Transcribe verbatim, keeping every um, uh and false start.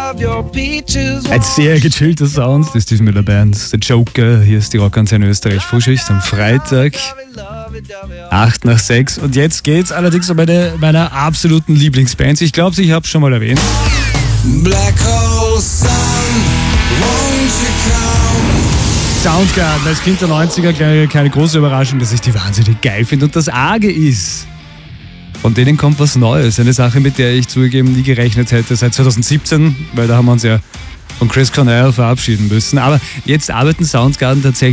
Ein sehr gechillter Sound, das ist mit der Band The Joker. Hier ist die Rockantenne Österreich Frühschicht am Freitag, acht nach sechs. Und jetzt geht's allerdings um eine meiner absoluten Lieblingsbands. Ich glaube, ich habe es schon mal erwähnt. Black Hole Sun, won't you come? Soundgarden, als Kind der neunziger, keine, keine große Überraschung, dass ich die wahnsinnig geil finde. Und das Arge ist, von denen kommt was Neues. Eine Sache, mit der ich zugegeben nie gerechnet hätte seit zwanzig siebzehn, weil da haben wir uns ja von Chris Cornell verabschieden müssen. Aber jetzt arbeiten Soundgarden tatsächlich